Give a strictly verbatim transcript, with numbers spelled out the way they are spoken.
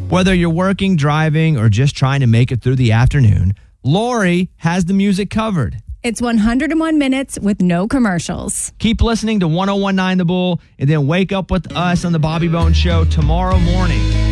Whether you're working, driving, or just trying to make it through the afternoon, Lori has the music covered. It's one hundred one minutes with no commercials. Keep listening to one oh one point nine The Bull, and then wake up with us on the Bobby Bones Show tomorrow morning.